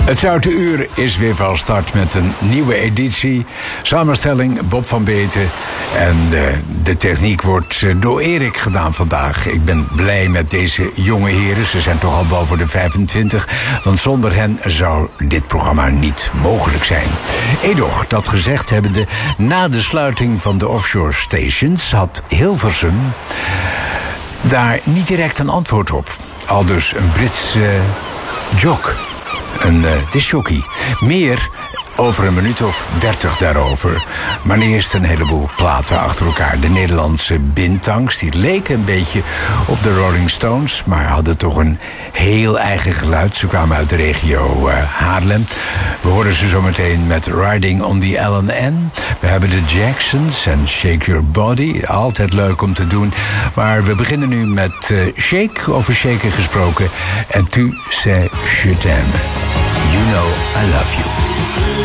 Het Zoute Uur is weer van start met een nieuwe editie. Samenstelling Bob van Beten. En de techniek wordt door Erik gedaan vandaag. Ik ben blij met deze jonge heren. Ze zijn toch al boven de 25. Want zonder hen zou dit programma niet mogelijk zijn. Edoch, dat gezegd hebbende, na de sluiting van de offshore stations had Hilversum daar niet direct een antwoord op. Aldus een Brits jock. Een discjockey. Meer over een minuut of 30 daarover. Maar eerst een heleboel platen achter elkaar. De Nederlandse Bintangs, die leken een beetje op de Rolling Stones, maar hadden toch een heel eigen geluid. Ze kwamen uit de regio Haarlem. We horen ze zometeen met Riding on the L&N. We hebben de Jacksons en Shake Your Body. Altijd leuk om te doen. Maar we beginnen nu met Shake, over shaken gesproken. En tu sais je t'aime. You know I love you.